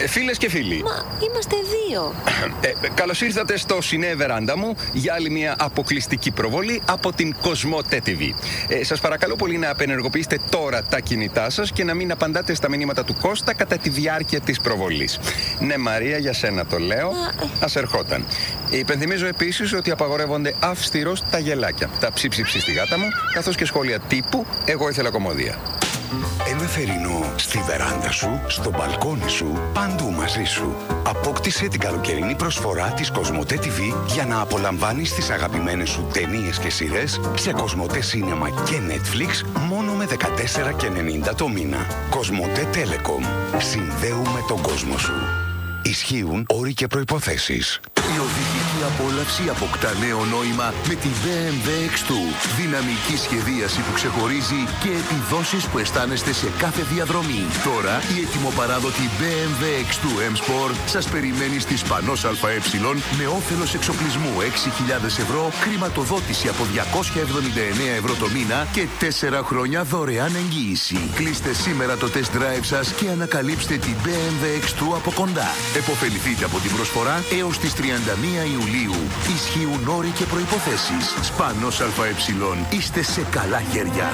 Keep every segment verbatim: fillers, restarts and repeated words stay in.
Ε, φίλες και φίλοι. Μα είμαστε δύο. Ε, καλώς ήρθατε στο Σινέ Βεράντα μου για άλλη μια αποκλειστική προβολή από την Κοσμοτέ τι βι. Ε, σας παρακαλώ πολύ να απενεργοποιήσετε τώρα τα κινητά σας και να μην απαντάτε στα μηνύματα του Κώστα κατά τη διάρκεια της προβολής. Ναι, Μαρία, για σένα το λέω. Ας ερχόταν. Υπενθυμίζω επίσης ότι απαγορεύονται αυστηρώς τα γελάκια, τα ψι-ψι-ψι στη γάτα μου, καθώς και σχόλια τύπου «Εγώ ήθελα κομμωδία». Ένα θερινό στη βεράντα σου, στο μπαλκόνι σου, παντού μαζί σου. Απόκτησε την καλοκαιρινή προσφορά της Κοσμοτέ τι βι για να απολαμβάνεις τις αγαπημένες σου ταινίες και σειρές σε Κοσμοτέ Σίνεμα και Netflix μόνο με δεκατέσσερα και ενενήντα το μήνα. Κοσμοτέ Telecom. Συνδέουμε τον κόσμο σου. Ισχύουν όροι και προϋποθέσεις. Η οδηγική απόλαυση αποκτά νέο νόημα με τη μπι εμ ντάμπλιου εξ δύο. Δυναμική σχεδίαση που ξεχωρίζει και επιδόσεις που αισθάνεστε σε κάθε διαδρομή. Τώρα η ετοιμοπαράδοτη μπι εμ ντάμπλιου εξ δύο M Sport σας περιμένει στη Σπανός ΑΕ με όφελος εξοπλισμού έξι χιλιάδες ευρώ, χρηματοδότηση από διακόσια εβδομήντα εννέα ευρώ το μήνα και τέσσερα χρόνια δωρεάν εγγύηση. Κλείστε σήμερα το test drive σας και ανακαλύψτε την μπι εμ ντάμπλιου εξ δύο από κοντά. Εποφεληθείτε από την προσφορά έως τις τριάντα μία Ιουλίου. Ισχύουν όροι και προϋποθέσεις. Σπανός ΑΕ. Είστε σε καλά χέρια.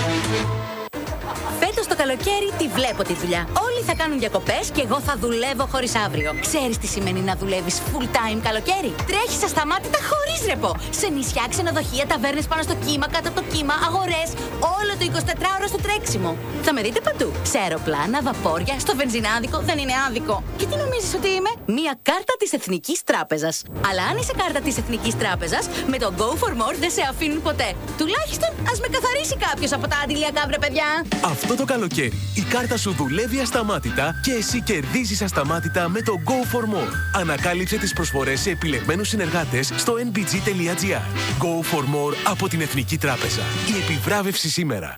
Φέτος το καλοκαίρι τη βλέπω τη δουλειά. Όλοι θα κάνουν διακοπές και εγώ θα δουλεύω χωρίς αύριο. Ξέρεις τι σημαίνει να δουλεύεις full time καλοκαίρι? Τρέχεις ασταμάτητα χωρίς ρεπό. Σε νησιά, ξενοδοχεία, ταβέρνες πάνω στο κύμα, κάτω από το κύμα, αγορές. Όλο το εικοσιτετράωρο στο τρέξιμο. Θα με δείτε παντού. Σε αεροπλάνα, βαπόρια, στο βενζινάδικο. Δεν είναι άδικο. Και τι νομίζεις ότι είμαι? Μία κάρτα της Εθνικής Τράπεζας. Αλλά αν είσαι κάρτα της Εθνικής Τράπεζας, με το Go for More δεν σε αφήνουν ποτέ. Τουλάχιστον ας με καθαρίσει κάποιος από τα αντιλιακά, βρε παιδιά. Αυτό το καλοκαίρι η κάρτα σου δουλεύει ασταμάτητα και εσύ κερδίζεις ασταμάτητα με το Go for More. Ανακάλυψε τις προσφορές σε επιλεγμένους συνεργάτες στο εν μπι τζι τελεία τζι άρ. Go for More από την Εθνική Τράπεζα. Η επιβράβευση σήμερα.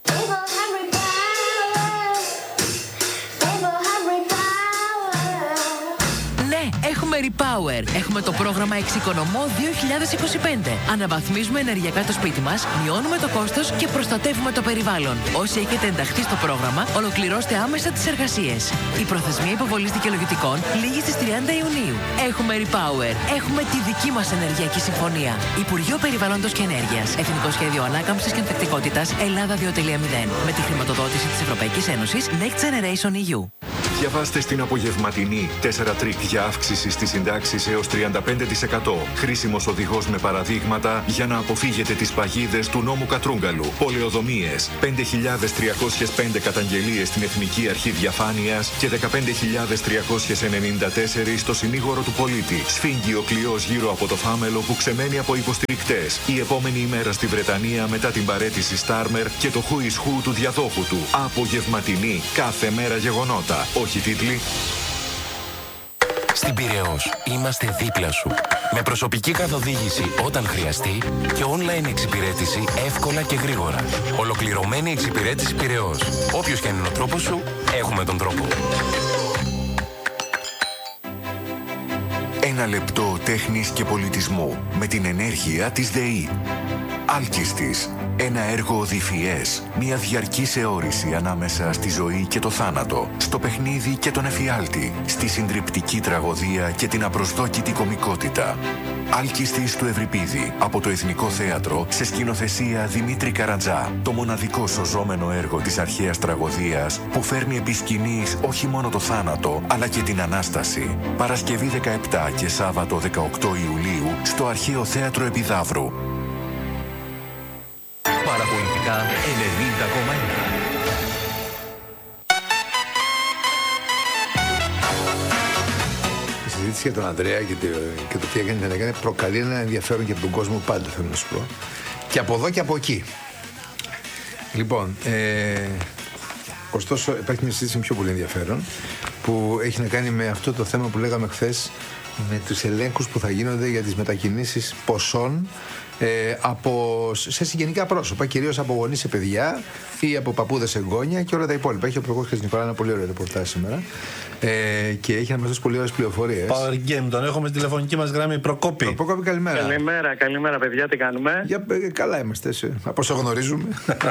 Έχουμε Repower. Έχουμε το πρόγραμμα Εξοικονομώ δύο χιλιάδες είκοσι πέντε. Αναβαθμίζουμε ενεργειακά το σπίτι μας, μειώνουμε το κόστος και προστατεύουμε το περιβάλλον. Όσοι έχετε ενταχθεί στο πρόγραμμα, ολοκληρώστε άμεσα τις εργασίες. Η προθεσμία υποβολής δικαιολογητικών λήγει στις τριάντα Ιουνίου. Έχουμε Repower. Έχουμε τη δική μας ενεργειακή συμφωνία. Υπουργείο Περιβάλλοντος και Ενέργειας. Εθνικό Σχέδιο Ανάκαμψης και Ανθεκτικότητας Ελλάδα δύο κόμμα μηδέν. Με τη χρηματοδότηση της Ευρωπαϊκής Ένωσης Next Generation ι γιου. Διαβάστε στην απογευματινή τέσσερα τρίκ για αύξηση στις συντάξεις έως τριάντα πέντε τοις εκατό. Χρήσιμος οδηγός με παραδείγματα για να αποφύγετε τις παγίδες του νόμου Κατρούγκαλου. Πολεοδομίες. πέντε χιλιάδες τριακόσιες πέντε καταγγελίες στην Εθνική Αρχή Διαφάνειας και δεκαπέντε χιλιάδες τριακόσιες ενενήντα τέσσερα στο συνήγορο του πολίτη. Σφίγγει ο κλειός γύρω από το φάμελο που ξεμένει από υποστηρικτές. Η επόμενη ημέρα στη Βρετανία μετά την παραίτηση Στάρμερ και το who is who του διαδόχου του. Απογευματινή. Κάθε μέρα γεγονότα. Όχι τίτλοι. Στην Πειραιώς είμαστε δίπλα σου. Με προσωπική καθοδήγηση όταν χρειαστεί και online εξυπηρέτηση εύκολα και γρήγορα. Ολοκληρωμένη εξυπηρέτηση Πειραιώς. Όποιος και αν είναι ο τρόπος σου, έχουμε τον τρόπο. Ένα λεπτό τέχνης και πολιτισμού με την ενέργεια της ΔΕΗ. Άλκιστης. Ένα έργο οδυφιές, μια διαρκής αιώρηση ανάμεσα στη ζωή και το θάνατο, στο παιχνίδι και τον εφιάλτη, στη συντριπτική τραγωδία και την απροσδόκητη κωμικότητα. Άλκιστης του Ευρυπίδη, από το Εθνικό Θέατρο, σε σκηνοθεσία Δημήτρη Καρατζά. Το μοναδικό σωζόμενο έργο της αρχαίας τραγωδίας που φέρνει επί σκηνής όχι μόνο το θάνατο, αλλά και την Ανάσταση. Παρασκευή δεκαεπτά και Σάββατο δεκαοκτώ Ιουλίου στο Αρχαίο Θέατρο Επιδαύρου. Παραπολιτικά ενενήντα κόμμα ένα. Η συζήτηση για τον Ανδρέα και το, και το τι έκανε την έκανε προκαλεί ένα ενδιαφέρον και από τον κόσμο πάντα, θέλω να σου πω. Και από εδώ και από εκεί. Λοιπόν, ε, ωστόσο υπάρχει μια συζήτηση πιο πολύ ενδιαφέρον που έχει να κάνει με αυτό το θέμα που λέγαμε χθες με τους ελέγχους που θα γίνονται για τις μετακινήσεις ποσών ε, από, σε συγγενικά πρόσωπα, κυρίως από γονείς σε παιδιά ή από παππούδες σε εγγόνια και όλα τα υπόλοιπα. Έχει ο Προκόπης Χατζηνικολάου ένα πολύ ωραίο ρεπορτάζ σήμερα ε, και έχει να μας δώσει πολύ ωραίες πληροφορίες. Power Game, τον έχουμε στη τηλεφωνική μας γραμμή. Προκόπη. Προκόπη, καλημέρα. Καλημέρα, καλημέρα παιδιά, τι κάνουμε? Για, ε, καλά είμαστε, σε, από όσο γνωρίζουμε.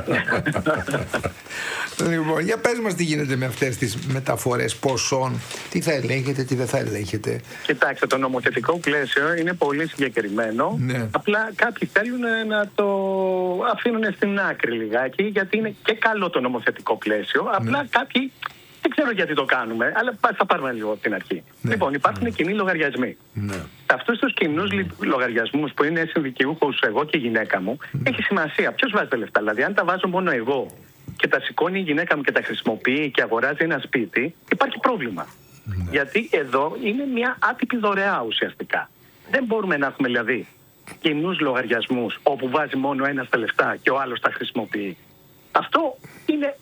Λοιπόν, για πες μας τι γίνεται με αυτές τις μεταφορές ποσών, τι θα ελέγχετε, τι δεν θα ελέγχετε. Κοιτάξτε, το νομοθετικό πλαίσιο είναι πολύ συγκεκριμένο. Ναι. Απλά κάποιοι θέλουν να το αφήνουν στην άκρη λιγάκι, γιατί είναι και καλό το νομοθετικό πλαίσιο. Απλά ναι. κάποιοι δεν ξέρω γιατί το κάνουμε, αλλά θα πάρουμε λίγο από την αρχή. Ναι. Λοιπόν, υπάρχουν ναι. κοινοί λογαριασμοί. Ναι. Σε αυτούς τους κοινούς λογαριασμούς που είναι συνδικαιούχος εγώ και η γυναίκα μου, ναι. έχει σημασία ποιος βάζει τα λεφτά. Δηλαδή, αν τα βάζω μόνο εγώ και τα σηκώνει η γυναίκα μου και τα χρησιμοποιεί και αγοράζει ένα σπίτι, υπάρχει πρόβλημα. Ναι. Γιατί εδώ είναι μια άτυπη δωρεά ουσιαστικά. Δεν μπορούμε να έχουμε δηλαδή κοινούς λογαριασμούς όπου βάζει μόνο ένας τα λεφτά και ο άλλος τα χρησιμοποιεί. Αυτό είναι.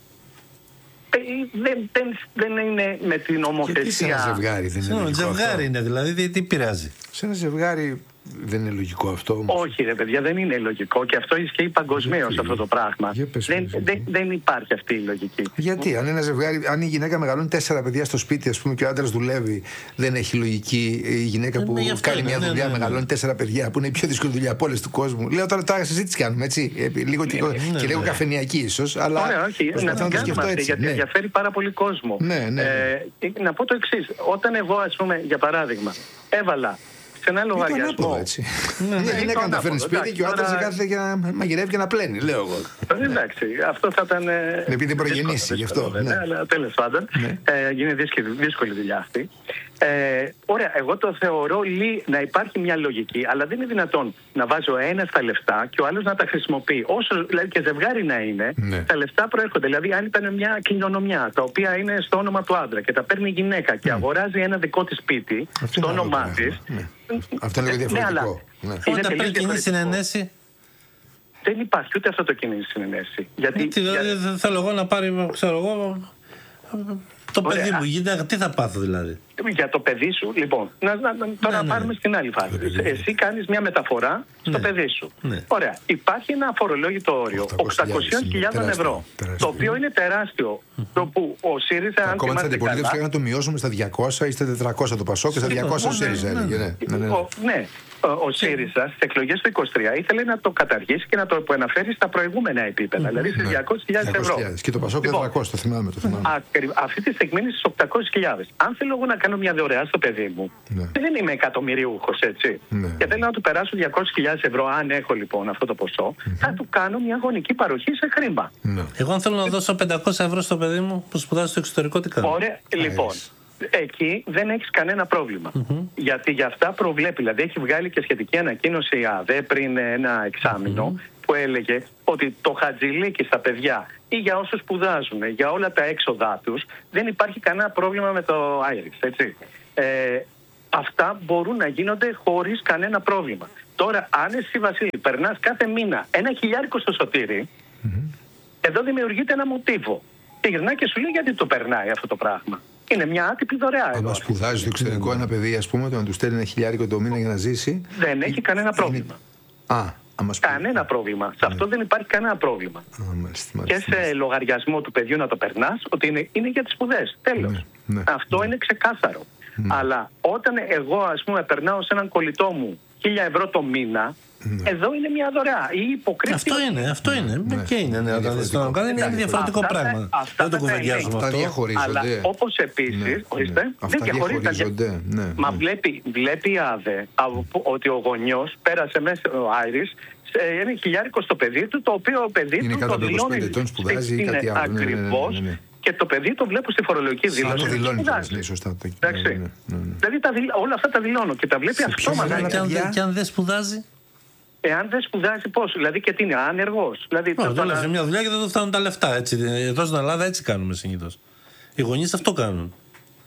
Δεν, δεν, δεν είναι με την ομοθεσία. Και σε ένα ζευγάρι δεν είναι λογικό. Ζευγάρι αυτό. Είναι δηλαδή, τι, τι πειράζει. Σε ένα ζευγάρι δεν είναι λογικό αυτό όμως. Όχι ρε παιδιά, δεν είναι λογικό και αυτό ισχύει παγκοσμίως αυτό το πράγμα. Δεν, δεν, δεν υπάρχει αυτή η λογική. Γιατί, αν ένα ζευγάρι, αν η γυναίκα μεγαλώνει τέσσερα παιδιά στο σπίτι, ας πούμε, και ο άντρας δουλεύει, δεν έχει λογική η γυναίκα που ε, κάνει μια ναι, δουλειά, ναι, ναι, μεγαλώνει τέσσερα παιδιά, που είναι η πιο δύσκολη δουλειά από όλες του κόσμου. Λέω τώρα, τώρα συζήτηση κάνουμε, έτσι. Λίγο και, ναι, και λίγο ναι. καφενειακή ίσως, αλλά. Ωραία, όχι, να την κάνουμε αυτή, γιατί ναι. ενδιαφέρει πάρα πολύ κόσμο. Ναι, ναι, ναι. Ε, να πω το εξής. Όταν εγώ, ας πούμε, για παράδειγμα, έβαλα σε ένα λογαριασμό. Έτσι. Μια γυναίκα να τα φέρνει σπίτι και ο άντρας κάθεται και να μαγειρεύει και να πλένει, λέω εγώ. Εντάξει, αυτό θα ήταν. Επειδή προγεννήσει γι' αυτό. Ναι, αλλά τέλος πάντων. Είναι δύσκολη δουλειά αυτή. Ε, ωραία, εγώ το θεωρώ λί, να υπάρχει μια λογική, αλλά δεν είναι δυνατόν να βάζω ένα στα λεφτά και ο άλλος να τα χρησιμοποιεί. Όσο δηλαδή και ζευγάρι να είναι, ναι. τα λεφτά προέρχονται. Δηλαδή, αν ήταν μια κληρονομιά, τα οποία είναι στο όνομα του άντρα και τα παίρνει η γυναίκα και mm. αγοράζει ένα δικό της σπίτι, αυτή στο όνομά της. Ναι. Αυτό είναι διαφορετικό. Ναι, ναι. Όταν παίρνει κοινή συνενέση. Δεν υπάρχει ούτε αυτό το κοινή συνενέση. Γιατί. Τι, για... Δεν θέλω εγώ να πάρει, ξέρω εγώ. Το Ωραία. παιδί μου, γυναίκα, τι θα πάθω δηλαδή. Για το παιδί σου, λοιπόν, να, να, τώρα ναι, ναι. πάρουμε στην άλλη φάση. Εσύ κάνεις μια μεταφορά στο ναι. παιδί σου. Ναι. Ωραία. Υπάρχει ένα αφορολόγητο όριο οκτακόσιες χιλιάδες ευρώ. Τεράστιο. Το οποίο είναι τεράστιο. Mm-hmm. Το που ο ΣΥΡΙΖΑ, αν θυμάστε καλά. Αντιπολίτευση να το μειώσουμε στα διακόσια ή στα τετρακόσια το Πασόκ και στα διακόσια ο ΣΥΡΙΖΑ έλεγε. Ναι. Ο ΣΥΡΙΖΑ στις εκλογές του είκοσι τρία ήθελε να το καταργήσει και να το επαναφέρει στα προηγούμενα επίπεδα, mm, δηλαδή στις διακόσιες χιλιάδες ευρώ. Και το Πασόκ λοιπόν, τετρακόσια, το θυμάμαι. Το θυμάμαι. Ακρι... Αυτή τη στιγμή είναι στις οκτακόσιες χιλιάδες. Αν θέλω εγώ να κάνω μια δωρεά στο παιδί μου, ναι. δεν είμαι εκατομμυριούχος, έτσι. Ναι. Και θέλω να του περάσω διακόσιες χιλιάδες ευρώ, αν έχω λοιπόν αυτό το ποσό, mm-hmm. θα του κάνω μια γονική παροχή σε χρήμα. Ναι. Εγώ αν θέλω να δώσω πεντακόσια ευρώ στο παιδί μου που σπουδάζει στο εξωτερικό, τι κάνω. Ωραία, λοιπόν. Εκεί δεν έχεις κανένα πρόβλημα. Mm-hmm. Γιατί για αυτά προβλέπει. Δηλαδή έχει βγάλει και σχετική ανακοίνωση η ΑΔΕ πριν ένα εξάμηνο mm-hmm. που έλεγε ότι το χατζηλίκι στα παιδιά ή για όσους σπουδάζουν, για όλα τα έξοδά τους, δεν υπάρχει κανένα πρόβλημα με το άιρις, έτσι. Ε, αυτά μπορούν να γίνονται χωρίς κανένα πρόβλημα. Τώρα, αν εσύ, Βασίλη, περνάς κάθε μήνα ένα χιλιάρικο στο Σωτήρι, mm-hmm. εδώ δημιουργείται ένα μοτίβο. Και γυρνάει και σου λέει γιατί το περνάει αυτό το πράγμα. Είναι μια άτυπη δωρεά. Αν σπουδάζει στο εξωτερικό ένα παιδί, ας πούμε, το να του στέλνει ένα χιλιάρικο το μήνα για να ζήσει. Δεν έχει κανένα πρόβλημα. Α, κανένα πρόβλημα. Σε αυτό δεν υπάρχει κανένα πρόβλημα. Και σε λογαριασμό του παιδιού να το περνάς, ότι είναι, είναι για τις σπουδές. Τέλος. Αυτό είναι ξεκάθαρο. Αλλά όταν εγώ, ας πούμε, περνάω σε έναν κολλητό μου χίλια ευρώ το μήνα, ναι. εδώ είναι μια δωρεά. Η υποκρίση. Αυτό είναι, αυτό είναι. Ναι. Και είναι, ναι, όταν δεις τον κάνει, είναι ένα διαφορετικό αυτά, πράγμα. Αυτά δεν το κουβεντιάζουμε αυτό. Αλλά όπως επίσης, ναι, ορίστε, ναι. δεν διαχωρίζονται. Ναι, ναι. Μα βλέπει, βλέπει η ΑΔΕ ότι ο γονιός πέρασε μέσα ο Άιρις ένα χιλιάρικο στο παιδί του, το οποίο ο παιδί είναι του το δηλώνει. Είναι ακριβώς. Και το παιδί το βλέπω στη φορολογική δήλωση. Το δηλώνει, λέει σωστά. Δηλαδή όλα αυτά τα δηλώνω και τα βλέπει αυτόματα. Και αν δεν σπουδάζει. Εάν δεν σπουδάζει πώς, δηλαδή και τι είναι, άνεργος. Δηλαδή, oh, το σε μια δουλειά και δεν του φτάνουν τα λεφτά. Έτσι. Εδώ στην Ελλάδα έτσι κάνουμε συνήθως. Οι γονείς αυτό κάνουν.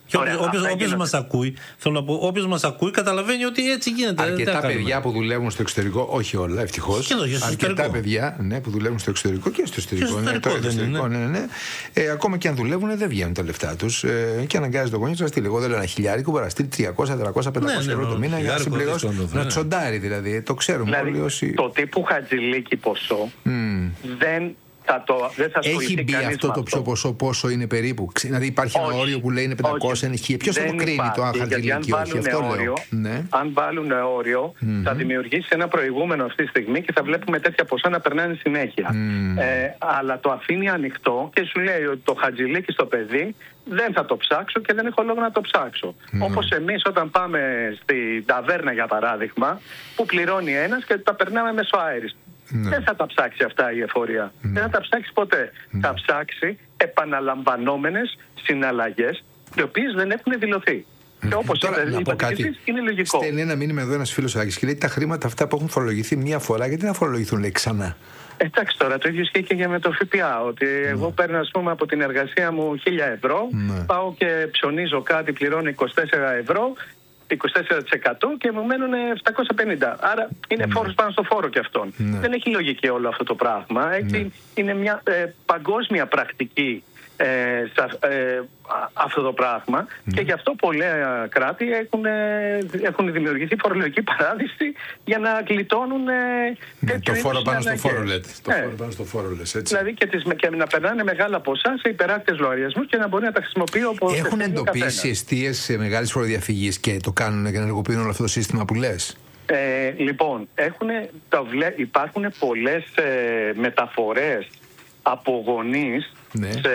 Και όποιος μας ακούει, θέλω να πω, όποιος μας ακούει καταλαβαίνει ότι έτσι γίνεται. Αρκετά παιδιά που δουλεύουν στο εξωτερικό, όχι όλα, ευτυχώς. Αρκετά παιδιά ναι, που δουλεύουν στο εξωτερικό και στο εσωτερικό. Ναι, το εξωτερικό, ναι, ναι, ναι. Ε, ακόμα και αν δουλεύουν, δεν βγαίνουν τα λεφτά τους. Ε, και αναγκάζει το γονιό να στείλει. Εγώ δεν λέω ένα χιλιάρικο, μπορεί να στείλει τριακόσια, τετρακόσια, πεντακόσια ευρώ το μήνα για να συμπληρώσει. Να τσοντάρει δηλαδή. Το ξέρουμε όλοι όσοι. Το τύπου Χατζηλίκη ποσό δεν. Θα το, δεν θα έχει μπει αυτό το πιο ποσό, πόσο είναι περίπου? Δηλαδή υπάρχει όχι, ένα όριο που λέει είναι πεντακόσια, είναι χίλια. Ποιος θα το κρίνει το αν Χατζηλίκη ή όχι? Αυτό όριο, ναι. Αν βάλουν όριο, mm-hmm. θα δημιουργήσει ένα προηγούμενο αυτή τη στιγμή και θα βλέπουμε τέτοια ποσά να περνάνε συνέχεια. Mm. Ε, αλλά το αφήνει ανοιχτό και σου λέει ότι το Χατζηλίκη στο παιδί δεν θα το ψάξω και δεν έχω λόγο να το ψάξω. Mm. Όπως εμείς όταν πάμε στην ταβέρνα για παράδειγμα, που πληρώνει ένας και τα περνάμε μέσω αέρης. Ναι. Δεν θα τα ψάξει αυτά η εφορία. Ναι. Δεν θα τα ψάξει ποτέ. Ναι. Θα ψάξει επαναλαμβανόμενες συναλλαγές, οι οποίες δεν έχουν δηλωθεί. Mm. Και όπως Τώρα, είπε, είπατε και εσείς, είναι λογικό. Στέλνει ένα μήνυμα εδώ ένας φίλος Άκης και λέει τα χρήματα αυτά που έχουν φορολογηθεί μία φορά, γιατί να φορολογηθούν, λέει, ξανά? Εντάξει, τώρα το ίδιο ισχύει και για με το ΦΠΑ. Ότι ναι. εγώ παίρνω, ας πούμε, από την εργασία μου χίλια ευρώ, ναι. πάω και ψωνίζω κάτι, πληρώνω είκοσι τέσσερα ευρώ. είκοσι τέσσερα τοις εκατό και μου μένουν επτακόσια πενήντα. Άρα είναι φόρος ναι. πάνω στο φόρο και αυτόν. Ναι. Δεν έχει λογική όλο αυτό το πράγμα. Έτσι, ναι. είναι μια ε, παγκόσμια πρακτική ε, σα, ε, αυτό το πράγμα ναι. και γι' αυτό πολλά κράτη έχουν, έχουν δημιουργηθεί φορολογική παράδειση για να γλιτώνουν ναι, το φόρο πάνω στο φόρο, λέτε. Το ναι. φόρο πάνω στο φόρο, λες, έτσι. Δηλαδή και, τις, και να περνάνε μεγάλα ποσά σε υπεράκτητες λογαριασμούς και να μπορεί να τα χρησιμοποιεί όπως έχουν εντοπίσει εστίες μεγάλης φοροδιαφυγής και το κάνουν και ενεργοποιούν όλο αυτό το σύστημα που λες? Ε, λοιπόν, έχουν, το, υπάρχουν πολλές ε, μεταφορές από γονείς ναι. σε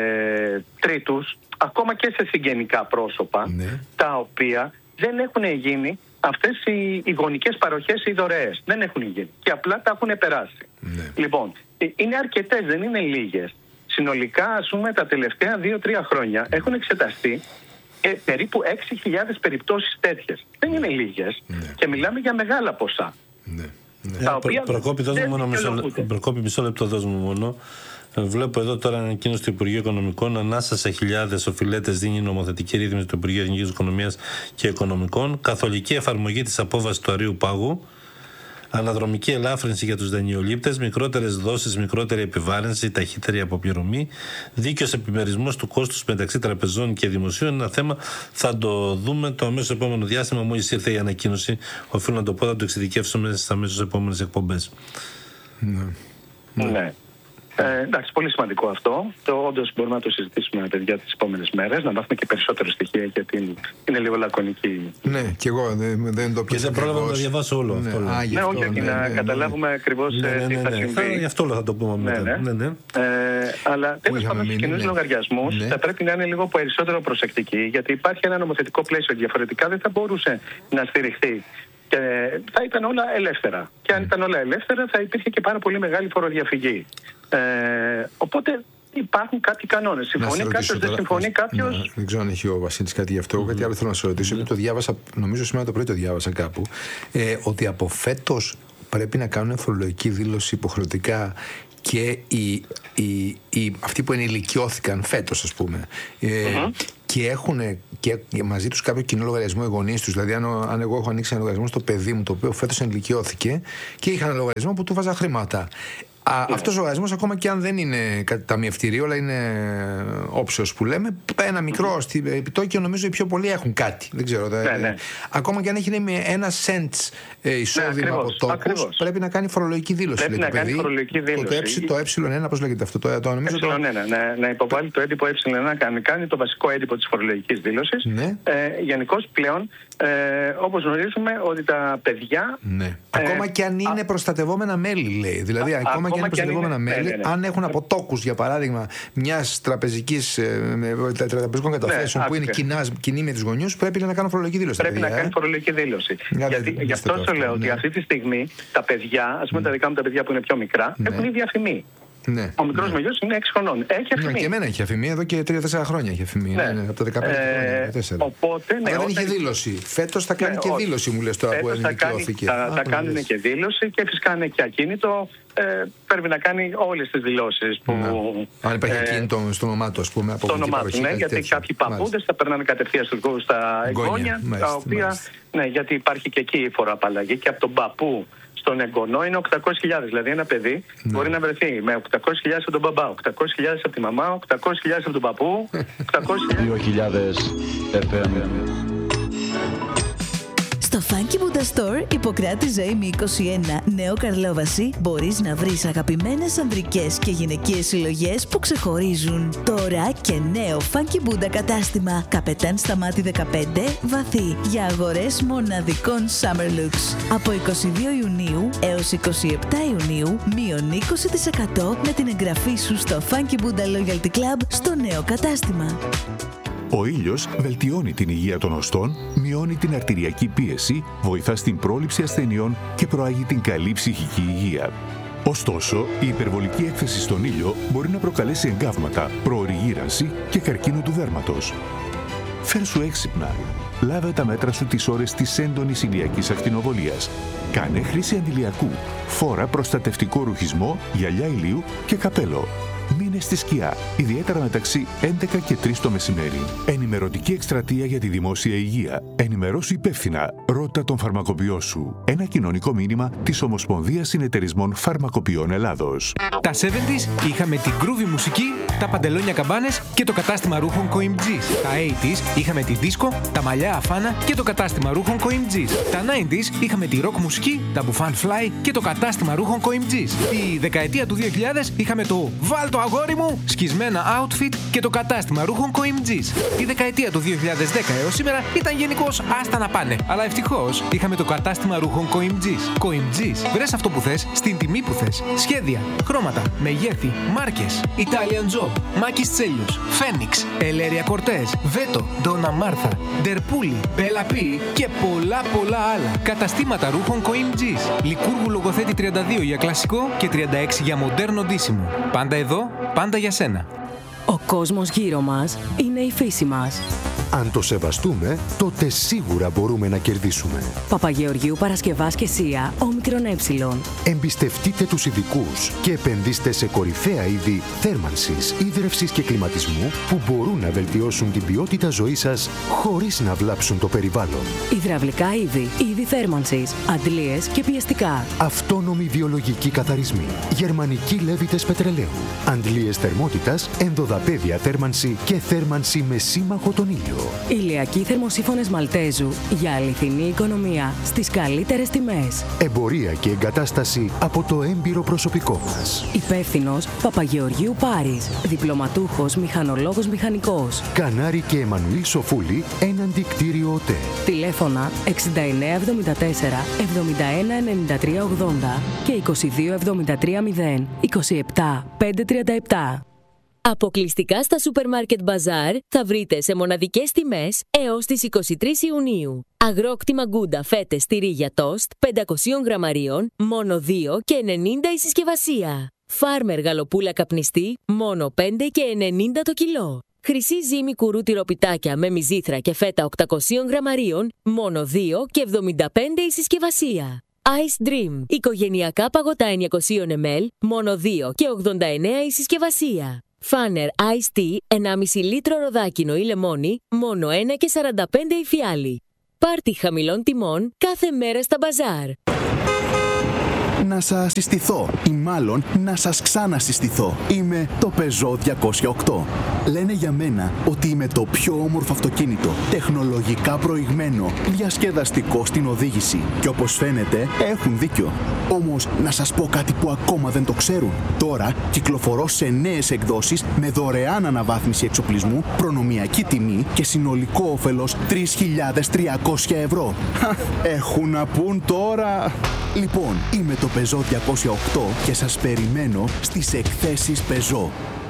τρίτους, ακόμα και σε συγγενικά πρόσωπα, ναι. τα οποία δεν έχουν γίνει αυτές οι, οι γονικές παροχές ή δωρεές. Δεν έχουν γίνει και απλά τα έχουν περάσει. Ναι. Λοιπόν, είναι αρκετές, δεν είναι λίγες. Συνολικά, ας πούμε, τα τελευταία δύο τρία χρόνια έχουν εξεταστεί ε, περίπου έξι χιλιάδες περιπτώσεις τέτοιες. Δεν είναι λίγες ναι. και μιλάμε για μεγάλα ποσά. Ναι. Ναι. Τα οποία Προ, Προκόπη, δώσ' μόνο μισό, Προκόπη, μισό λεπτό, δώσ' μου μόνο. Βλέπω εδώ τώρα ανακοίνωση του Υπουργείου Οικονομικών. Ανάσα σε χιλιάδες οφειλέτες δίνει η νομοθετική ρύθμιση του Υπουργείου Εθνικής Οικονομίας και Οικονομικών. Καθολική εφαρμογή της απόβασης του αρείου πάγου. Αναδρομική ελάφρυνση για τους δανειολήπτες. Μικρότερες δόσεις, μικρότερη επιβάρυνση, ταχύτερη αποπληρωμή. Δίκαιος επιμερισμός του κόστους μεταξύ τραπεζών και δημοσίων. Ένα θέμα θα το δούμε το αμέσως επόμενο διάστημα. Μόλις ήρθε η ανακοίνωση, οφείλω να το πω, θα το εξειδικεύσουμε στις αμέσως επόμενες εκπομπές. Ναι. ναι. ναι. Ε, εντάξει, πολύ σημαντικό αυτό. Το όντως μπορούμε να το συζητήσουμε με παιδιά τις επόμενες μέρες, να μάθουμε και περισσότερα στοιχεία, γιατί είναι λίγο λακωνική. Ναι, και εγώ δεν, δεν το πιέσα. Και δεν πρόλαβα να το διαβάσω όλο ναι, αυτό. Α, ναι, όχι, ναι, ναι, να ναι, καταλάβουμε ναι, ακριβώς ναι, ναι, ναι, τι θα ναι, συμβεί. Θα, γι' αυτό θα το πούμε μετά. Ναι, ναι. Ναι, ναι. Ε, αλλά τέλος πάντων, στους κοινούς λογαριασμούς θα πρέπει να είναι λίγο περισσότερο προσεκτικοί, γιατί υπάρχει ένα νομοθετικό πλαίσιο. Διαφορετικά δεν θα μπορούσε να στηριχθεί. Και θα ήταν όλα ελεύθερα. Και αν ήταν όλα ελεύθερα, θα υπήρχε και πάρα πολύ μεγάλη φοροδιαφυγή. Ε, οπότε υπάρχουν κάποιοι κανόνες. Συμφωνεί κάποιος, δεν συμφωνεί κάποιος. Ναι, δεν ξέρω αν έχει ο Βασίλης κάτι γι' αυτό. Mm-hmm. Κάτι άλλο θέλω να σε ρωτήσω. Mm-hmm. Το διάβασα, νομίζω σήμερα το πρωί το διάβασα κάπου. Ε, ότι από φέτος πρέπει να κάνουν φορολογική δήλωση υποχρεωτικά και οι, οι, οι, αυτοί που ενηλικιώθηκαν φέτος, ας πούμε. Ε, mm-hmm. Και έχουν και μαζί τους κάποιο κοινό λογαριασμό οι γονείς τους. Δηλαδή, αν, αν εγώ έχω ανοίξει ένα λογαριασμό στο παιδί μου, το οποίο φέτος ενηλικιώθηκε και είχα ένα λογαριασμό που του βάζα χρήματα. Α, yeah. Αυτός ο λογαριασμός, ακόμα και αν δεν είναι κάτι ταμιευτηρίο, αλλά είναι όψεως που λέμε, ένα μικρό mm-hmm. επιτόκιο, νομίζω οι πιο πολλοί έχουν κάτι. Δεν ξέρω. Yeah, yeah. Ακόμα και αν έχει ένα cents εισόδημα yeah, από τόκους, πρέπει να κάνει φορολογική δήλωση. Πρέπει λέει, να κάνει παιδί, φορολογική δήλωση. Το, το ε1, πώς λέγεται αυτό, το, το νομίζω. Το... Ναι, να, να υποβάλει το έντυπο ε1, να κάνει, κάνει το βασικό έντυπο της φορολογικής δήλωσης. Ναι. Ε, γενικώς πλέον, ε, όπως γνωρίζουμε, ότι τα παιδιά. Ναι. Ε, ακόμα και αν είναι προστατευόμενα μέλη, λέει. Δηλαδή, α, ακόμα και αν είναι προστατευόμενα μέλη, ναι, ναι, ναι. αν έχουν από τόκους, για παράδειγμα, μιας τραπεζικής τραπεζικών καταθέσεων ναι, που είναι κοινά, κοινή με τους γονιούς, πρέπει να κάνουν φορολογική δήλωση. Πρέπει παιδιά, να κάνει φορολογική δήλωση. Γιατί, γι' αυτό σου λέω ότι αυτή τη στιγμή τα παιδιά, ας πούμε τα δικά μου τα παιδιά που είναι πιο μικρά, έχουν ήδη αφημί. Ναι, ο μικρός μου γιος είναι έξι χρονών. Έχει αφημί. Ναι, και εμένα έχει αφημί εδώ και τρία τέσσερα χρόνια έχει αφημί. Ναι. Ναι, από τα δεκαπέντε ε, χρόνια. Οπότε, ναι, αλλά δεν είχε δήλωση. Φέτος θα κάνει ναι, και δήλωση, μου λες τώρα που ενηλικιώθηκε. Θα, θα κάνουν και δήλωση και φυσικά είναι και ακίνητο ε, πρέπει να κάνει όλες τις δηλώσεις που... Ναι. Αν υπάρχει ε, κίνητο στο όνομά του, ας πούμε, από το όνομά του, ναι, γιατί τέτοιο. Κάποιοι παππούδες θα περνάνε κατευθείαν στα εγγόνια, τα οποία, ναι, γιατί υπάρχει και εκεί η φοροαπαλλαγή και από τον παππού στον εγγονό είναι οκτακόσιες χιλιάδες. Δηλαδή ένα παιδί ναι. μπορεί να βρεθεί με οκτακόσιες χιλιάδες από τον μπαμπά, οκτακόσιες χιλιάδες από τη μαμά, οκτακόσιες χιλιάδες από τον παππού, δύο χιλιάδες εφ εμ. Στο Funky Buddha Store, Ιπποκράτη Ζωήμη είκοσι ένα, Νέο Καρλόβαση, μπορείς να βρεις αγαπημένες ανδρικές και γυναικείες συλλογές που ξεχωρίζουν. Τώρα και νέο Funky Buddha κατάστημα. Καπετάν Σταμάτη δεκαπέντε, Βαθύ, για αγορές μοναδικών Summer Looks. Από είκοσι δύο Ιουνίου έως είκοσι επτά Ιουνίου, μείον είκοσι τοις εκατό με την εγγραφή σου στο Funky Buddha Loyalty Club στο νέο κατάστημα. Ο ήλιος βελτιώνει την υγεία των οστών, μειώνει την αρτηριακή πίεση, βοηθά στην πρόληψη ασθενειών και προάγει την καλή ψυχική υγεία. Ωστόσο, η υπερβολική έκθεση στον ήλιο μπορεί να προκαλέσει εγκάβματα, προωρή γύρανση και καρκίνο του δέρματος. Φέρσου έξυπνα. Λάβε τα μέτρα σου τις ώρες της έντονης ηλιακής ακτινοβολίας. Κάνε χρήση αντιλιακού. Φόρα προστατευτικό ρουχισμό, γυαλιά ηλίου και καπέλο. Μείνε στη σκιά, ιδιαίτερα μεταξύ έντεκα και τρεις το μεσημέρι. Ενημερωτική εκστρατεία για τη δημόσια υγεία. Ενημερώσου υπεύθυνα. Ρώτα τον φαρμακοποιό σου. Ένα κοινωνικό μήνυμα της Ομοσπονδίας Συνεταιρισμών Φαρμακοποιών Ελλάδος. Τα εβδομήντα είχαμε την groovy μουσική, τα παντελόνια καμπάνες και το κατάστημα ρούχων Coimgis. Τα ογδόντα είχαμε τη δίσκο, τα μαλλιά αφάνα και το κατάστημα ρούχων Coimgis. Τα ενενήντα είχαμε τη rock μουσική, τα μπουφάν fly και το κατάστημα ρούχων Coimgis. Τη δεκαετία του δύο χιλιάδες είχαμε το βάλ το αγόρι μου, σκισμένα outfit και το κατάστημα ρούχων Coimgis. Η δεκαετία του δύο χιλιάδες δέκα έως σήμερα ήταν γενικώς άστα να πάνε. Αλλά ευτυχώς είχαμε το κατάστημα ρούχων Coimgis. Coimgis, βρες αυτό που θες, στην τιμή που θες. Σχέδια, χρώματα, μεγέθη, μάρκες. Italian Job, Μάκης Τσέλιος, Φένιξ, Ελέρια Κορτές, Βέτο, Ντόνα Μάρθα, Ντερπούλη, Μπέλα Πι και πολλά πολλά άλλα. Καταστήματα ρούχων Coimgis. Λικούργου Λογοθέτη τριάντα δύο για κλασικό και τριάντα έξι για μοντέρνο ντύσιμο. Πάντα εδώ, πάντα για σένα. Ο κόσμος γύρω μας είναι η φύση μας. Αν το σεβαστούμε, τότε σίγουρα μπορούμε να κερδίσουμε. Παπαγεωργίου Παρασκευάς και Σία, όμικρον ε. Εμπιστευτείτε τους ειδικούς και επενδύστε σε κορυφαία είδη θέρμανσης, ίδρευσης και κλιματισμού που μπορούν να βελτιώσουν την ποιότητα ζωής σας χωρίς να βλάψουν το περιβάλλον. Υδραυλικά είδη, είδη θέρμανσης, αντλίες και πιεστικά. Αυτόνομοι βιολογικοί καθαρισμοί, γερμανικοί λέβητες πετρελαίου, αντλίες θερμότητας, ενδοδαπέδια θέρμανση και θέρμανση με σύμμαχο τον ήλιο. Ηλιακοί θερμοσύφωνες Μαλτέζου για αληθινή οικονομία στις καλύτερες τιμές. Εμπορία και εγκατάσταση από το έμπειρο προσωπικό μας. Υπεύθυνος Παπαγεωργίου Πάρης. Διπλωματούχος μηχανολόγος μηχανικός. Κανάρη και Εμμανουήλ Σοφούλη, έναντι κτίριο ΟΤΕ. Τηλέφωνα εξήντα εννέα εβδομήντα τέσσερα εβδομήντα ένα ενενήντα τρία ογδόντα και είκοσι δύο εβδομήντα τρία μηδέν είκοσι επτά πεντακόσια τριάντα επτά. Αποκλειστικά στα Supermarket Bazaar θα βρείτε σε μοναδικές τιμές έως τις είκοσι τρεις Ιουνίου. Αγρόκτημα Γκούντα φέτες τυρί για τόστ πεντακόσια γραμμαρίων, μόνο δύο και ενενήντα η συσκευασία. Φάρμερ γαλοπούλα καπνιστή, μόνο πέντε και ενενήντα το κιλό. Χρυσή ζύμη κουρού τυροπιτάκια με μυζήθρα και φέτα οκτακόσια γραμμαρίων, μόνο δύο και εβδομήντα πέντε η συσκευασία. Ice Dream, οικογενειακά παγωτά εννιακόσια μιλιλίτρα, μόνο δύο και ογδόντα εννέα η συσκευασία. Φάνερ Ice Tea, ενάμιση λίτρο ροδάκινο ή λεμόνι, μόνο ένα και σαράντα πέντε η φιάλη. Πάρτι χαμηλών τιμών κάθε μέρα στα μπαζάρ. Να σας συστηθώ ή μάλλον να σας ξανασυστηθώ. Είμαι το Peugeot διακόσια οκτώ. Λένε για μένα ότι είμαι το πιο όμορφο αυτοκίνητο, τεχνολογικά προηγμένο, διασκεδαστικό στην οδήγηση. Και όπως φαίνεται έχουν δίκιο. Όμως να σας πω κάτι που ακόμα δεν το ξέρουν. Τώρα κυκλοφορώ σε νέες εκδόσεις με δωρεάν αναβάθμιση εξοπλισμού, προνομιακή τιμή και συνολικό όφελος τρεις χιλιάδες τριακόσια ευρώ. Έχουν να πούν τώρα. Λοιπόν, είμαι το Peugeot διακόσια οκτώ και σας περιμένω στις εκθέσεις Peugeot.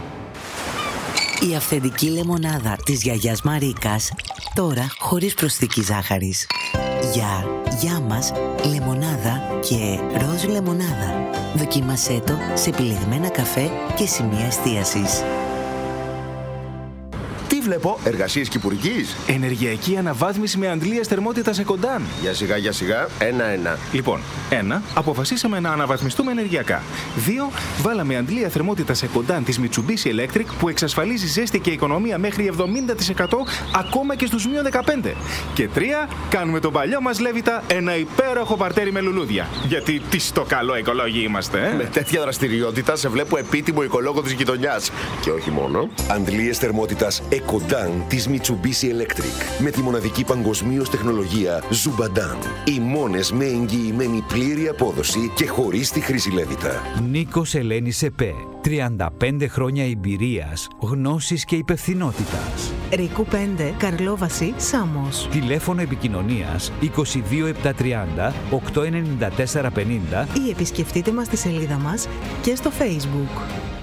Η αυθεντική λεμονάδα της γιαγιάς Μαρίκας, τώρα χωρίς προσθήκη ζάχαρης. Για, για μας, λεμονάδα και ροζ λεμονάδα. Δοκίμασέ το σε επιλεγμένα καφέ και σημεία εστίασης. Τι βλέπω, εργασίες κυπουρικής. Ενεργειακή αναβάθμιση με αντλίες θερμότητας Εκοντάν. Για σιγά, για σιγά, ένα-ένα. Λοιπόν, ένα, αποφασίσαμε να αναβαθμιστούμε ενεργειακά. Δύο, βάλαμε αντλία θερμότητας Εκοντάν της Mitsubishi Electric που εξασφαλίζει ζέστη και οικονομία μέχρι εβδομήντα τοις εκατό ακόμα και στους μείον δεκαπέντε. Και τρία, κάνουμε τον παλιό μας Λέβητα ένα υπέροχο παρτέρι με λουλούδια. Γιατί τι στο καλό οικολόγοι είμαστε, ε? Με τέτοια δραστηριότητα σε βλέπω επίτιμο οικολόγο της γειτονιάς. Και όχι μόνο. Αντλίες θερμότητας Ecodan της Mitsubishi Electric. Με τη μοναδική παγκοσμίως τεχνολογία Zubadan. Οι μόνες με εγγυημένη πλήρη απόδοση και χωρίς τη χρήση Λέβητα. Νίκος Ελένης ΕΠΕ. τριάντα πέντε χρόνια εμπειρίας, γνώσης και υπευθυνότητας. Ρίκου πέντε, Καρλόβαση, Σάμος. Τηλέφωνο επικοινωνίας είκοσι δύο επτακόσια τριάντα οκτακόσια ενενήντα τέσσερα πενήντα ή επισκεφτείτε μας στη σελίδα μας και στο Facebook.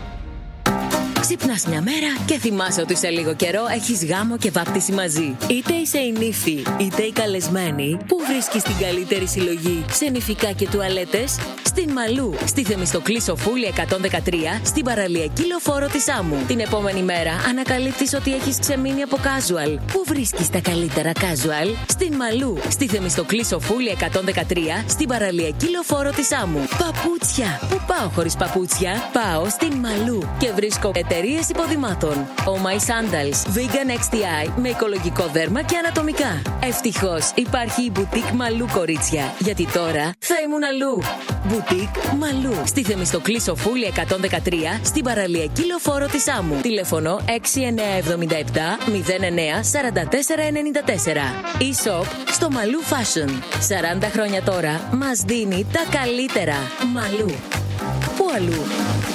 Ξυπνάς μια μέρα και θυμάσαι ότι σε λίγο καιρό έχεις γάμο και βάπτιση μαζί. Είτε είσαι η νύφη, είτε η καλεσμένη, που βρίσκεις την καλύτερη συλλογή σε νηφικά και τουαλέτες? Στην Μαλού, στη Θεμιστοκλή Σοφούλη εκατόν δεκατρία, στην παραλιακή λεωφόρο της Άμμου. Την επόμενη μέρα ανακαλύπτεις ότι έχεις ξεμείνει από casual. Πού βρίσκεις τα καλύτερα casual? Στην Μαλού, στη Θεμιστοκλή Σοφούλη εκατόν δεκατρία, στην παραλιακή λεωφόρο της Άμμου. Παπούτσια! Πού πάω χωρίς παπούτσια? Πάω στην Μαλού και βρίσκω εταιρείες υποδημάτων. Oh My Sandals, Vegan εξ τι άι με οικολογικό δέρμα και ανατομικά. Ευτυχώς υπάρχει η Boutique Μαλού, κορίτσια, γιατί τώρα θα ήμουν αλλού. Boutique Μαλού, στη Θεμιστοκλή Σοφούλη εκατόν δεκατρία, στην παραλιακή λεωφόρο της Άμμου. Τηλέφωνο έξι εννιά εβδομήντα επτά μηδέν εννιά σαράντα τέσσερα ενενήντα τέσσερα. E-shop στο Μαλού Fashion. σαράντα χρόνια τώρα μας δίνει τα καλύτερα. Μαλού. Πού αλλού?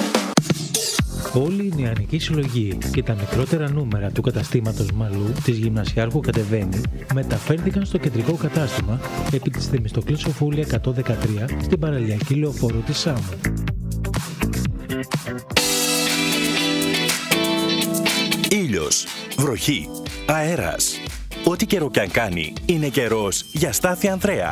Όλη η νεανική συλλογή και τα μικρότερα νούμερα του καταστήματος Μαλού της Γυμνασιάρχου Κατεβαίνει μεταφέρθηκαν στο κεντρικό κατάστημα επί της Θεμιστοκλής Σοφούλη εκατόν δεκατρία στην παραλιακή λεωφόρο της Άμμου. Ήλιος, βροχή, αέρας. Ό,τι καιρό κι αν κάνει, είναι καιρός για Στάθη Ανδρέα.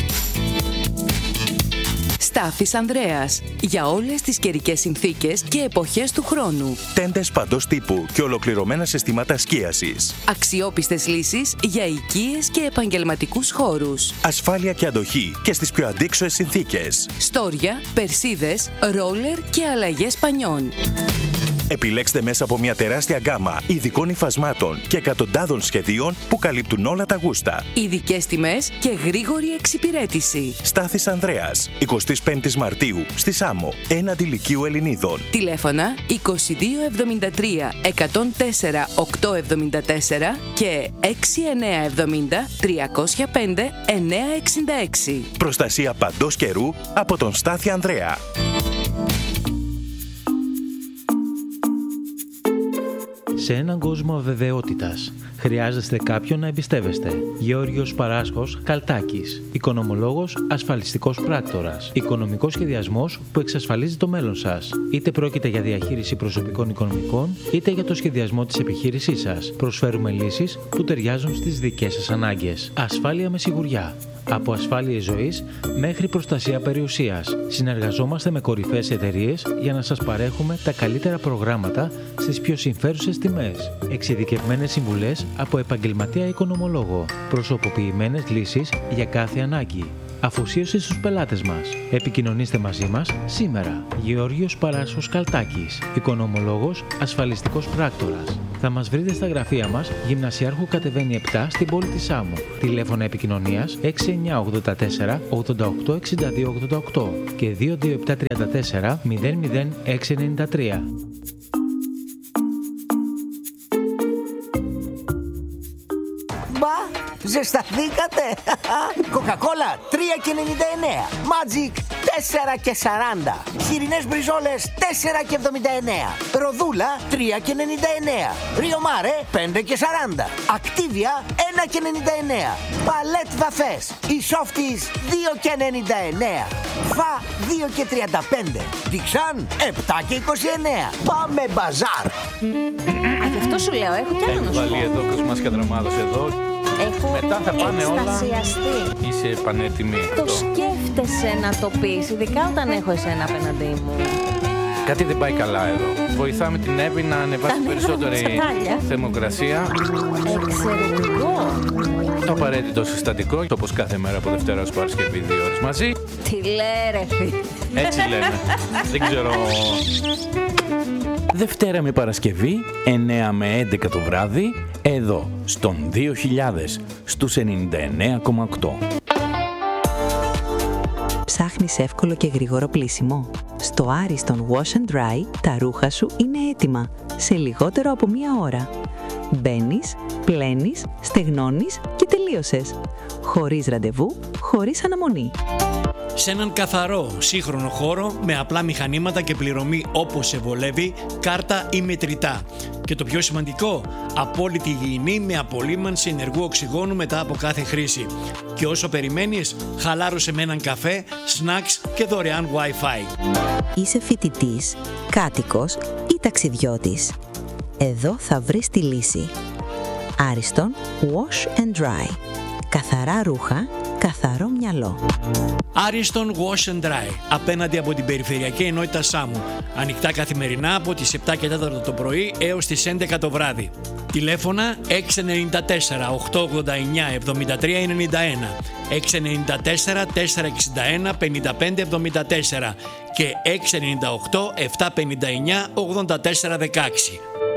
Στάθης Ανδρέας. Για όλες τις καιρικές συνθήκες και εποχές του χρόνου. Τέντες παντός τύπου και ολοκληρωμένα συστήματα σκίασης. Αξιόπιστες λύσεις για οικίες και επαγγελματικούς χώρους. Ασφάλεια και αντοχή και στις πιο αντίξωες συνθήκες. Στόρια, περσίδες, ρόλερ και αλλαγές πανιών. Επιλέξτε μέσα από μια τεράστια γκάμα ειδικών υφασμάτων και εκατοντάδων σχεδίων που καλύπτουν όλα τα γούστα. Ειδικές τιμές και γρήγορη εξυπηρέτηση. Στάθης Ανδρέας, εικοστή πέμπτη Μαρτίου, στη Σάμμο, έναντι Λυκείου Ελληνίδων. Τηλέφωνα είκοσι δύο εβδομήντα τρία εκατόν τέσσερα οκτακόσια εβδομήντα τέσσερα και έξι εννιά εβδομήντα τριακόσια πέντε εννιακόσια εξήντα έξι. Προστασία παντός καιρού από τον Στάθη Ανδρέα. Σε έναν κόσμο αβεβαιότητας, χρειάζεστε κάποιον να εμπιστεύεστε. Γεώργιος Παράσχος Καλτάκης. Οικονομολόγος, ασφαλιστικός πράκτορας. Οικονομικός σχεδιασμός που εξασφαλίζει το μέλλον σας. Είτε πρόκειται για διαχείριση προσωπικών οικονομικών, είτε για το σχεδιασμό της επιχείρησής σας. Προσφέρουμε λύσεις που ταιριάζουν στις δικές σας ανάγκες. Ασφάλεια με σιγουριά. Από ασφάλειες ζωής μέχρι προστασία περιουσίας. Συνεργαζόμαστε με κορυφαίες εταιρείες για να σας παρέχουμε τα καλύτερα προγράμματα στις πιο συμφέρουσες τιμές. Εξειδικευμένες συμβουλές από επαγγελματία οικονομολόγο. Προσωποποιημένες λύσεις για κάθε ανάγκη. Αφοσίωση στους πελάτες μας. Επικοινωνήστε μαζί μας σήμερα. Γεώργιος Παράσχος Καλτάκης. Οικονομολόγος, ασφαλιστικός πράκτορας. Θα μας βρείτε στα γραφεία μας, Γυμνασιάρχου Κατεβαίνει επτά, στην πόλη της Άμμου. Τηλέφωνα επικοινωνίας έξι εννιά ογδόντα τέσσερα ογδόντα οκτώ εξήντα δύο ογδόντα οκτώ και δύο δύο επτά τρία τέσσερα μηδέν μηδέν έξι εννιά τρία. Ζεσταθήκατε! Coca-Cola τρία και ενενήντα εννέα. Magic τέσσερα και σαράντα. Χοιρινές μπριζόλες τέσσερα και εβδομήντα εννέα. Ροδούλα τρία και ενενήντα εννέα. Rio Mare πέντε και σαράντα. Activia ένα και ενενήντα εννέα. Παλέτ βαφές. Οι Softies δύο και ενενήντα εννέα. Φα δύο και τριάντα πέντε. Dixan επτά και είκοσι εννέα. Πάμε μπαζάρ! Α, γι' αυτό σου λέω, έχω κι άλλο να σου πω. Βάλει εδώ κοσμάς και δραμάδος εδώ. Έχω μετά θα πάνε όλα. Είσαι πανέτοιμη. Το σκέφτεσαι να το πεις, ειδικά όταν έχω εσένα απέναντί μου. Κάτι δεν πάει καλά εδώ. Βοηθάμε την Εύη να ανεβάσει περισσότερη θερμοκρασία. Εξαιρετικό. Το απαραίτητο συστατικό, όπως κάθε μέρα από Δευτέρα ως Παρασκευή, δύο ώρες μαζί. Τι λέει ρε φίλε. Έτσι λένε. Δεν ξέρω. Δευτέρα με Παρασκευή, εννέα με έντεκα το βράδυ, εδώ, στον δύο χιλιάδες, στους ενενήντα εννέα κόμμα οκτώ. Ψάχνεις εύκολο και γρήγορο πλύσιμο? Στο Άριστον Wash and Dry τα ρούχα σου είναι έτοιμα σε λιγότερο από μία ώρα. Μπαίνεις, πλένεις, στεγνώνεις και τελείωσες. Χωρίς ραντεβού, χωρίς αναμονή. Σε έναν καθαρό, σύγχρονο χώρο με απλά μηχανήματα και πληρωμή όπως σε βολεύει, κάρτα ή μετρητά. Και το πιο σημαντικό, απόλυτη υγιεινή με απολύμανση ενεργού οξυγόνου μετά από κάθε χρήση. Και όσο περιμένεις, χαλάρωσε με έναν καφέ, snacks και δωρεάν Wi-Fi. Είσαι φοιτητής, κάτοικος ή ταξιδιώτης? Εδώ θα βρεις τη λύση. Άριστον Wash and Dry. Καθαρά ρούχα, καθαρό μυαλό. Άριστον Wash and Dry, απέναντι από την Περιφερειακή Ενότητα Σάμου. Ανοιχτά καθημερινά από τις επτά και τέσσερα το πρωί έως τις έντεκα το βράδυ. Τηλέφωνα έξι εννιά τέσσερα οκτώ ογδόντα εννιά εβδομήντα τρία ενενήντα ένα, έξι εννιά τέσσερα τέσσερα εξήντα ένα πενήντα πέντε εβδομήντα τέσσερα και έξι εννιά οκτώ επτά πενήντα εννιά ογδόντα τέσσερα δεκαέξι.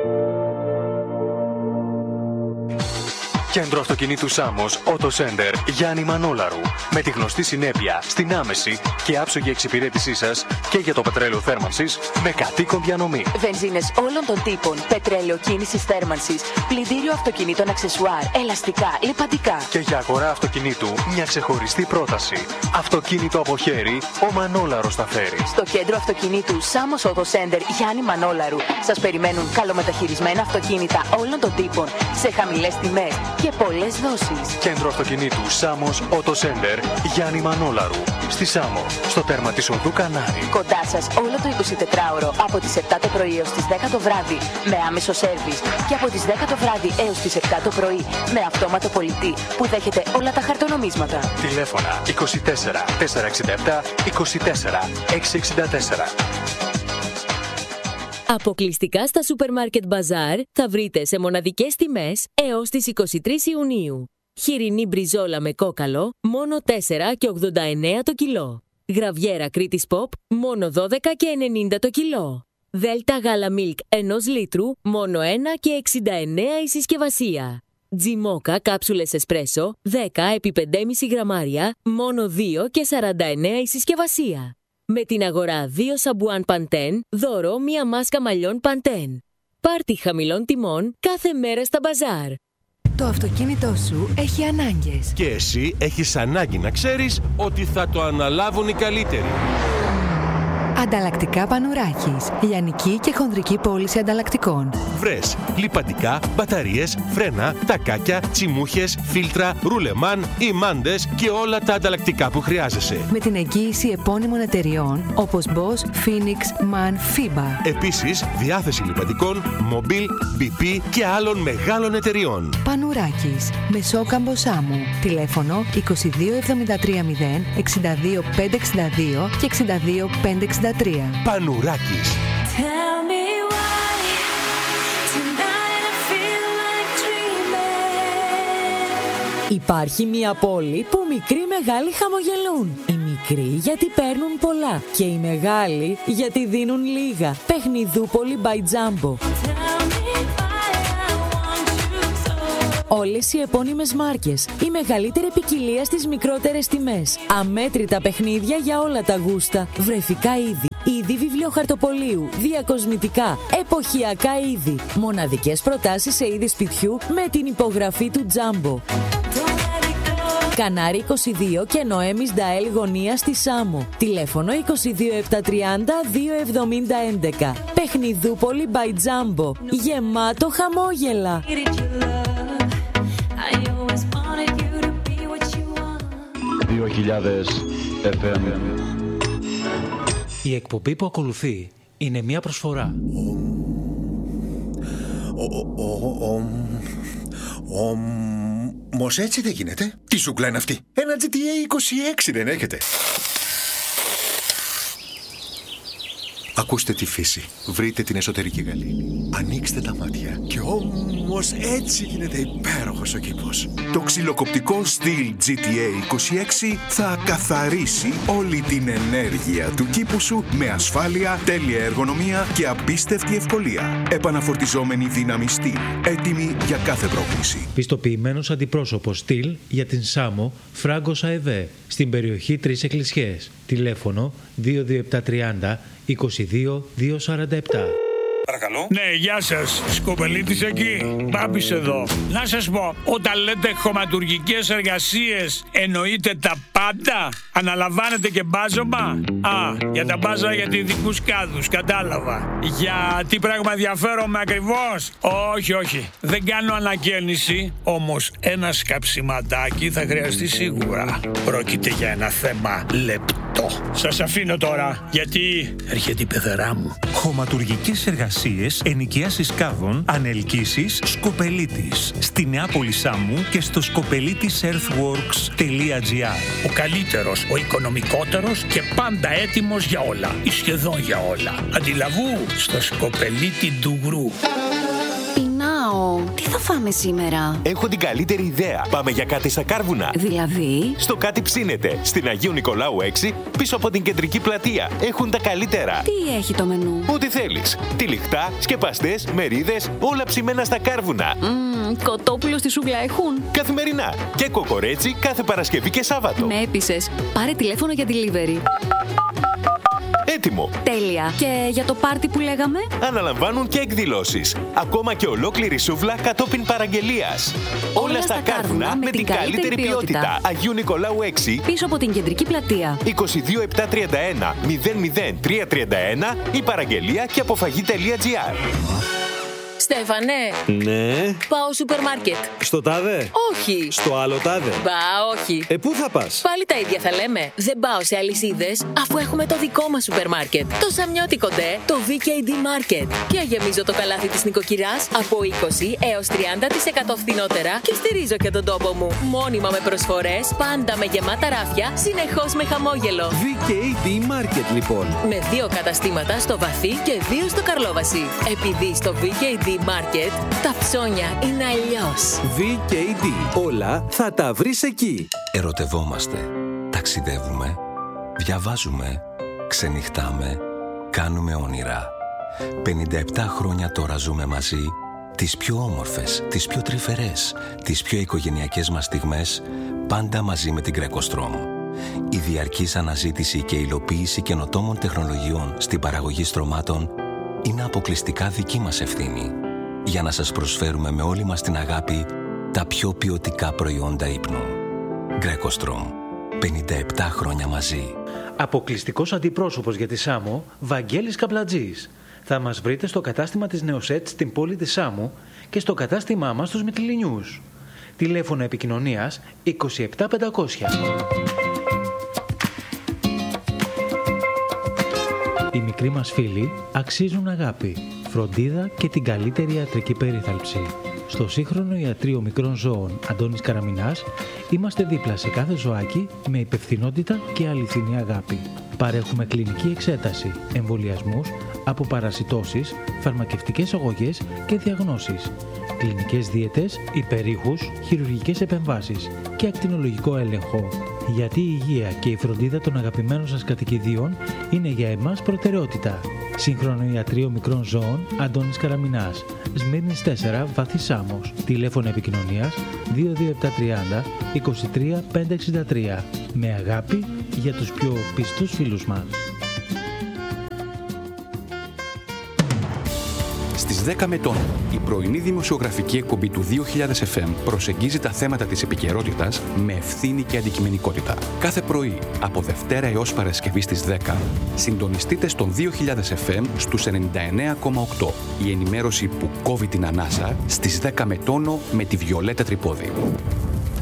Κέντρο αυτοκινήτου Σάμος Auto Center Γιάννη Μανόλαρου. Με τη γνωστή συνέπεια στην άμεση και άψογη εξυπηρέτησή σας και για το πετρέλαιο θέρμανσης με κατοίκον διανομή. Βενζίνες όλων των τύπων, πετρέλαιο κίνησης θέρμανσης, πλυντήριο αυτοκινήτων αξεσουάρ, ελαστικά, λιπαντικά. Και για αγορά αυτοκινήτου μια ξεχωριστή πρόταση. Αυτοκίνητο από χέρι, ο Μανόλαρος τα φέρει. Στο κέντρο αυτοκινήτου Σάμος Auto Center Γιάννη Μανόλαρου σας περιμένουν καλομεταχειρισμένα αυτοκίνητα όλων των τύπων σε χαμηλές τιμές και πολλές δόσεις. Κέντρο αυτοκινήτου Σάμος Auto Center Γιάννη Μανόλαρου. Στη Σάμο, στο τέρμα της οδού Κανάρη. Κοντά σας όλο το εικοσιτετράωρο από τις επτά το πρωί έως τις δέκα το βράδυ με άμεσο σέρβις και από τις δέκα το βράδυ έως τις επτά το πρωί με αυτόματο πολιτή που δέχεται όλα τα χαρτονομίσματα. Τηλέφωνα είκοσι τέσσερα τετρακόσια εξήντα επτά είκοσι τέσσερα εξακόσια εξήντα τέσσερα. Αποκλειστικά στα Supermarket Bazaar θα βρείτε σε μοναδικές τιμές έως τις είκοσι τρεις Ιουνίου. Χοιρινή μπριζόλα με κόκαλο, μόνο τέσσερα και ογδόντα εννέα το κιλό. Γραβιέρα Κρήτης Pop, μόνο δώδεκα και ενενήντα το κιλό. Δέλτα γάλα Milk ενός λίτρου, μόνο ένα και εξήντα εννέα η συσκευασία. Τζιμόκα κάψουλες εσπρέσο, δέκα επί πέντε κόμμα πέντε γραμμάρια, μόνο δύο και σαράντα εννέα η συσκευασία. Με την αγορά δύο σαμπουάν Παντέν, δώρο μία μάσκα μαλλιών Παντέν. Πάρτι χαμηλών τιμών κάθε μέρα στα μπαζάρ. Το αυτοκίνητό σου έχει ανάγκες. Και εσύ έχεις ανάγκη να ξέρεις ότι θα το αναλάβουν οι καλύτεροι. Ανταλλακτικά Πανουράκης. Λιανική και χονδρική πώληση ανταλλακτικών. Βρες λιπαντικά, μπαταρίες, φρένα, τακάκια, τσιμούχες, φίλτρα, ρουλεμάν, ημάντες και όλα τα ανταλλακτικά που χρειάζεσαι. Με την εγγύηση επώνυμων εταιριών όπως Bosch, Phoenix, MAN, FIBA. Επίσης, διάθεση λιπαντικών, Mobil, μπι πι και άλλων μεγάλων εταιριών. Πανουράκης. Μεσόκαμπο Σάμου. Τηλέφωνο είκοσι δύο εβδομήντα τρία μηδέν εξήντα δύο πεντακόσια εξήντα δύο και εξήντα δύο πεντακόσια εξήντα τρία. Πανουράκης. Υπάρχει μια πόλη που μικροί μεγάλοι χαμογελούν. Οι μικροί γιατί παίρνουν πολλά και οι μεγάλοι γιατί δίνουν λίγα. Παιχνιδούπολη by Jumbo. Όλες οι επώνυμες μάρκες, η μεγαλύτερη ποικιλία στις μικρότερες τιμές. Αμέτρητα παιχνίδια για όλα τα γούστα. Βρεφικά είδη, είδη βιβλιοχαρτοπολίου, διακοσμητικά, εποχιακά είδη. Μοναδικές προτάσεις σε είδη σπιτιού με την υπογραφή του Jumbo. Κανάρι είκοσι δύο και Νοέμις Νταέλ γωνία στη Σάμο. Τηλέφωνο είκοσι δύο επτακόσια τριάντα δύο εβδομήντα έντεκα. Παιχνιδούπολη by Jumbo. Γεμάτο χαμόγελα. δύο χιλιάδες εφ εμ. Η εκπομπή που ακολουθεί είναι μια προσφορά. Όμως έτσι δεν γίνεται. Τι σούκλα είναι αυτή? Ένα τζι τι έι είκοσι έξι δεν έχετε? Ακούστε τη φύση. Βρείτε την εσωτερική γαλήνη. Ανοίξτε τα μάτια. Και όμως έτσι γίνεται υπέροχος ο κήπος. Το ξυλοκοπτικό Steel τζι τι έι είκοσι έξι θα καθαρίσει όλη την ενέργεια του κήπου σου με ασφάλεια, τέλεια εργονομία και απίστευτη ευκολία. Επαναφορτιζόμενη δύναμη Steel. Έτοιμη για κάθε πρόκληση. Πιστοποιημένος αντιπρόσωπος Steel για την Σάμο Φράγκος ΑΕΒ στην περιοχή Τρεις Εκκλησιές. Τηλέφωνο δύο δύο επτά τριάντα είκοσι δύο διακόσια σαράντα επτά. Παρακαλώ. Ναι, γεια σας. Σκοπελίτης εκεί. Μπάμπης εδώ. Να σας πω, όταν λέτε χωματουργικές εργασίες, εννοείτε τα πάντα? Αναλαμβάνετε και μπάζωμα? Α, για τα μπάζα για ειδικούς κάδους, κατάλαβα. Για τι πράγμα ενδιαφέρομαι ακριβώς? Όχι, όχι. Δεν κάνω ανακαίνιση, όμως ένα σκαψιματάκι θα χρειαστεί σίγουρα. Πρόκειται για ένα θέμα λεπτό. Σας αφήνω τώρα, γιατί έρχεται η πεθερά μου. Χωματουργικές εργασίες, ενοικίασης κάδων, ανελκύσεις, Σκοπελίτης. Στη Νεάπολη Σάμου και στο σκοπελίτης earthworks τελεία τζι άρ. Ο καλύτερος, ο οικονομικότερος και πάντα έτοιμος για όλα. Ή σχεδόν για όλα. Αντιλαβού στο Σκοπελίτη Ντουγρού. Πεινάω. Τι θα φάμε σήμερα? Έχω την καλύτερη ιδέα. Πάμε για κάτι στα Κάρβουνα. Δηλαδή? Στο κάτι ψήνεται. Στην Αγίου Νικολάου έξι, πίσω από την κεντρική πλατεία. Έχουν τα καλύτερα. Τι έχει το μενού? Ό,τι θέλεις. Τυλιχτά, σκεπαστές, μερίδες, όλα ψημένα στα Κάρβουνα. Mm, κοτόπουλο στη σούβλα έχουν? Καθημερινά. Και κοκορέτσι κάθε Παρασκευή και Σάββατο. Με έπεισες. Πάρε τηλέφωνο για delivery. Έτοιμο. Τέλεια. Και για το πάρτι που λέγαμε? Αναλαμβάνουν και εκδηλώσεις. Ακόμα και ολόκληρη σούβλα κατόπιν παραγγελίας. Όλα, Όλα στα Κάρβουνα με την καλύτερη ποιότητα. ποιότητα. Αγίου Νικολάου έξι. Πίσω από την κεντρική πλατεία. είκοσι δύο επτά τριάντα ένα μηδέν μηδέν τρία τριάντα ένα ή παραγγελία και αποφαγή τελεία τζι άρ. Στέφανε. Ναι. Πάω σούπερ μάρκετ. Στο τάδε. Όχι. Στο άλλο τάδε. Μπα, όχι. Ε, πού θα πας? Πάλι τα ίδια θα λέμε. Δεν πάω σε αλυσίδες, αφού έχουμε το δικό μας σούπερ μάρκετ. Το Σαμιώτικο ντε, το βι κέι ντι Market. Και γεμίζω το καλάθι της νοικοκυράς από είκοσι έως τριάντα τοις εκατό φθηνότερα και στηρίζω και τον τόπο μου. Μόνιμα με προσφορές, πάντα με γεμάτα ράφια, συνεχώς με χαμόγελο. βι κέι ντι Market, λοιπόν. Με δύο καταστήματα στο Βαθύ και δύο στο Καρλόβαση. Επειδή στο βι κέι ντι Market τα ψώνια είναι αλλιώς. βι κέι ντι. Όλα θα τα βρεις εκεί. Ερωτευόμαστε, ταξιδεύουμε, διαβάζουμε, ξενυχτάμε, κάνουμε όνειρα. πενήντα επτά χρόνια τώρα ζούμε μαζί τις πιο όμορφες, τις πιο τρυφερές, τις πιο οικογενειακές μας στιγμές, πάντα μαζί με την Greco-Strom. Η διαρκής αναζήτηση και υλοποίηση καινοτόμων τεχνολογιών στην παραγωγή στρωμάτων είναι αποκλειστικά δική μας ευθύνη, για να σας προσφέρουμε με όλη μας την αγάπη τα πιο ποιοτικά προϊόντα ύπνου. Greco-Strom. πενήντα επτά χρόνια μαζί. Αποκλειστικός αντιπρόσωπος για τη Σάμο, Βαγγέλης Καπλατζής. Θα μας βρείτε στο κατάστημα της Νεοσέτ στην πόλη της Σάμου και στο κατάστημά μας στους Μυτιληνιούς. Τηλέφωνο επικοινωνίας είκοσι επτά πεντακόσια. Οι μικροί μας φίλοι αξίζουν αγάπη, φροντίδα και την καλύτερη ιατρική περίθαλψη. Στο σύγχρονο ιατρείο μικρών ζώων Αντώνης Καραμινάς είμαστε δίπλα σε κάθε ζωάκι με υπευθυνότητα και αληθινή αγάπη. Παρέχουμε κλινική εξέταση, εμβολιασμούς, αποπαρασιτώσεις, φαρμακευτικές αγωγές και διαγνώσεις, κλινικές δίαιτες, υπερήχους, χειρουργικές επεμβάσεις και ακτινολογικό έλεγχο. Γιατί η υγεία και η φροντίδα των αγαπημένων σας κατοικιδίων είναι για εμάς προτεραιότητα. Σύγχρονο ιατρείο μικρών ζώων Αντώνης Καραμινάς, Σμύρνης τέσσερα, Βαθύ Σάμος. Τηλέφωνο επικοινωνίας δύο δύο επτά τριάντα είκοσι τρία πεντακόσια εξήντα τρία. Με αγάπη για τους πιο πιστούς φίλους μας. Στις δέκα Μετών, η πρωινή δημοσιογραφική εκπομπή του δύο χιλιάδες εφ εμ προσεγγίζει τα θέματα της επικαιρότητας με ευθύνη και αντικειμενικότητα. Κάθε πρωί, από Δευτέρα έως Παρασκευή στις δέκα, συντονιστείτε στον δύο χιλιάδες εφ εμ στους ενενήντα εννέα κόμμα οκτώ. Η ενημέρωση που κόβει την ανάσα στις δέκα με τόνο με τη Βιολέτα Τρυπόδη.